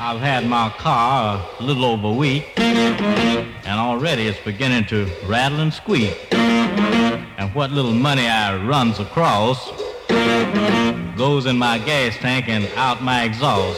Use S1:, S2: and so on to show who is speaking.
S1: I've had my car a little over a week, and already it's beginning to rattle and squeak. And what little money I runs across goes in my gas tank and out my exhaust.